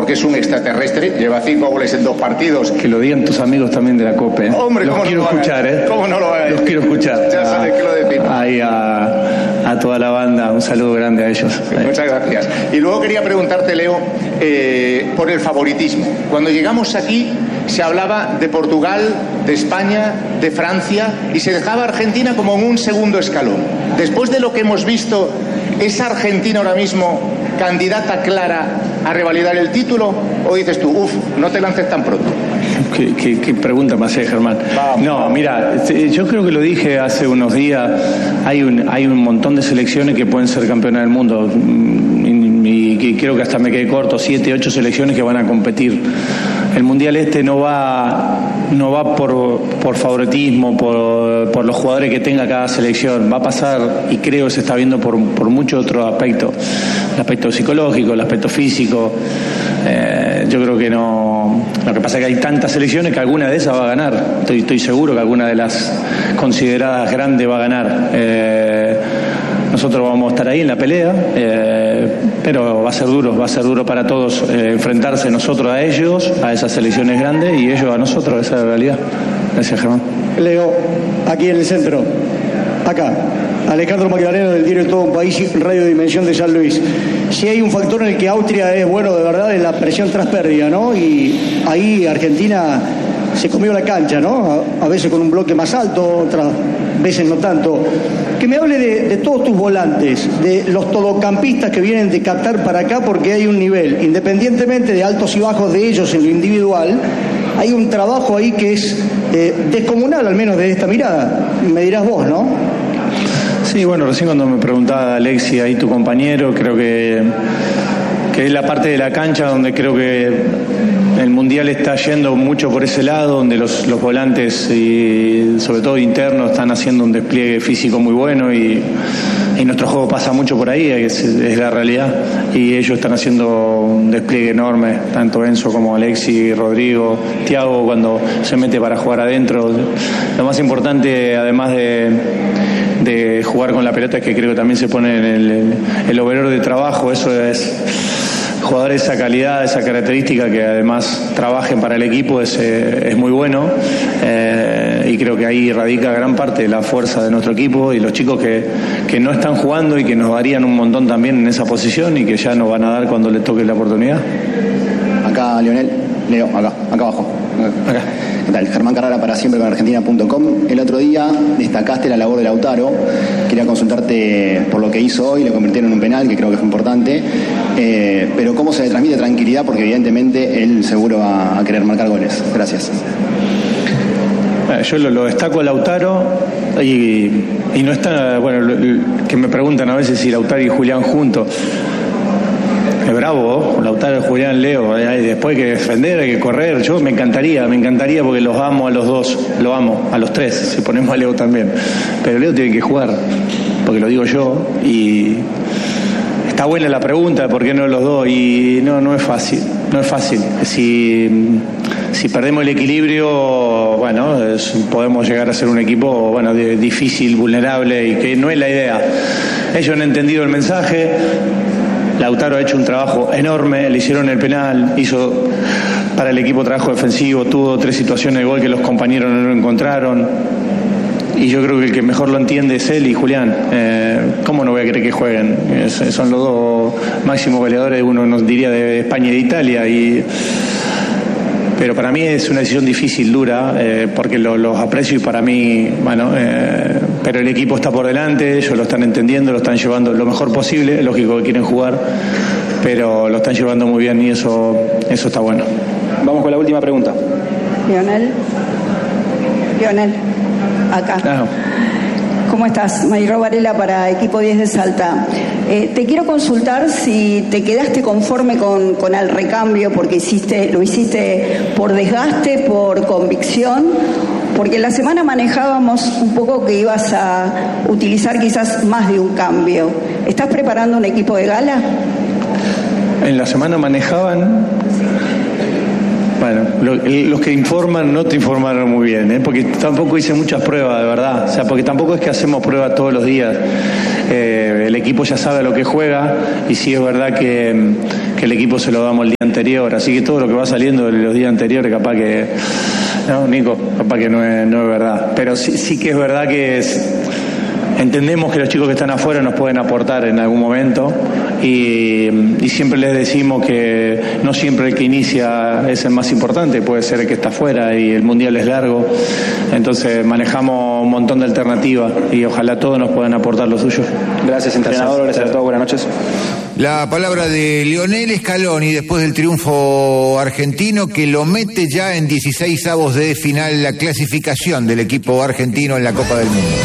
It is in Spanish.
porque es un extraterrestre, lleva 5 goles en 2 partidos. Que lo digan tus amigos también de la COPE. Hombre, los quiero escuchar, ¿Cómo no lo van a decir? Los quiero escuchar. Ya sabes que lo decimos. Ahí a toda la banda, un saludo grande a ellos. Muchas gracias. Y luego quería preguntarte, Leo, por el favoritismo. Cuando llegamos aquí se hablaba de Portugal, de España, de Francia, y se dejaba a Argentina como en un segundo escalón. Después de lo que hemos visto, ¿es Argentina ahora mismo candidata clara a revalidar el título? ¿O dices tú, no te lances tan pronto? ¿Qué pregunta me hace, Germán? Vamos. No, mira, yo creo que lo dije hace unos días, hay un montón de selecciones que pueden ser campeonas del mundo, y creo que hasta me quedé corto, 7, 8 selecciones que van a competir. El Mundial no va por favoritismo, por los jugadores que tenga cada selección. Va a pasar, y creo que se está viendo por muchos otros aspectos. El aspecto psicológico, el aspecto físico. Yo creo que no. Lo que pasa es que hay tantas selecciones que alguna de esas va a ganar. Estoy seguro que alguna de las consideradas grandes va a ganar. Nosotros vamos a estar ahí en la pelea, pero va a ser duro para todos enfrentarse nosotros a ellos, a esas selecciones grandes, y ellos a nosotros, esa es la realidad. Gracias, Germán. Leo, aquí en el centro, acá, Alejandro Magdaleno del diario Todo un País, Radio Dimensión de San Luis. Si hay un factor en el que Austria es bueno de verdad, es la presión tras pérdida, ¿no? Y ahí Argentina se comió la cancha, ¿no? A veces con un bloque más alto, otras veces no tanto. Que me hable de todos tus volantes, de los todocampistas que vienen de Qatar para acá, porque hay un nivel, independientemente de altos y bajos de ellos en lo individual, hay un trabajo ahí que es descomunal, al menos de esta mirada. Me dirás vos, ¿no? Sí, bueno, recién cuando me preguntaba Alexi, ahí tu compañero, creo que es la parte de la cancha donde creo que el Mundial está yendo mucho por ese lado, donde los volantes, y sobre todo internos, están haciendo un despliegue físico muy bueno, y nuestro juego pasa mucho por ahí, es la realidad, y ellos están haciendo un despliegue enorme, tanto Enzo como Alexi, Rodrigo, Thiago, cuando se mete para jugar adentro. Lo más importante, además de jugar con la pelota, es que creo que también se pone en el overall de trabajo. Eso es jugadores esa calidad, esa característica, que además trabajen para el equipo, es muy bueno, y creo que ahí radica gran parte de la fuerza de nuestro equipo, y los chicos que no están jugando y que nos darían un montón también en esa posición, y que ya nos van a dar cuando les toque la oportunidad. Acá Leo, acá abajo. Acá. ¿Qué tal? Germán Carrara para siempre con Argentina.com. El otro día destacaste la labor de Lautaro. Quería consultarte por lo que hizo hoy, le convirtieron en un penal, que creo que fue importante. Pero cómo se le transmite tranquilidad, porque evidentemente él seguro va a querer marcar goles. Gracias. Yo lo destaco a Lautaro, y no está, bueno, que me preguntan a veces si Lautaro y Julián juntos. Es bravo, Lautaro, Julián, Leo, después hay que defender, hay que correr. Yo me encantaría porque los amo a los dos, lo amo, a los tres, si ponemos a Leo también. Pero Leo tiene que jugar, porque lo digo yo, y está buena la pregunta de por qué no los dos, y no es fácil. Si perdemos el equilibrio, bueno, podemos llegar a ser un equipo, bueno, difícil, vulnerable, y que no es la idea. Ellos han entendido el mensaje. Lautaro ha hecho un trabajo enorme, le hicieron el penal, hizo para el equipo trabajo defensivo, tuvo 3 situaciones de gol que los compañeros no lo encontraron, y yo creo que el que mejor lo entiende es él y Julián. ¿Cómo no voy a querer que jueguen? Son los dos máximos goleadores, uno nos diría de España y de Italia, pero para mí es una decisión difícil, dura, porque los aprecio, y para mí, bueno, pero el equipo está por delante, ellos lo están entendiendo, lo están llevando lo mejor posible, lógico que quieren jugar, pero lo están llevando muy bien, y eso está bueno. Vamos con la última pregunta. Lionel, acá. Claro. ¿Cómo estás? Mayro Varela para Equipo 10 de Salta. Te quiero consultar si te quedaste conforme con el recambio, porque lo hiciste por desgaste, por convicción, porque la semana manejábamos un poco que ibas a utilizar quizás más de un cambio. ¿Estás preparando un equipo de gala? En la semana manejaban. Bueno, los que informan no te informaron muy bien, porque tampoco hice muchas pruebas, de verdad. O sea, porque tampoco es que hacemos pruebas todos los días. El equipo ya sabe lo que juega, y sí es verdad que el equipo se lo damos el día anterior, así que todo lo que va saliendo de los días anteriores capaz que, no, Nico, capaz que no es verdad, pero sí que es verdad que entendemos que los chicos que están afuera nos pueden aportar en algún momento y siempre les decimos que no siempre el que inicia es el más importante, puede ser el que está afuera y el mundial es largo, entonces manejamos un montón de alternativas y ojalá todos nos puedan aportar lo suyo. Gracias, entrenador, gracias a todos, buenas noches. La palabra de Lionel Scaloni después del triunfo argentino que lo mete ya en 16avos de final la clasificación del equipo argentino en la Copa del Mundo.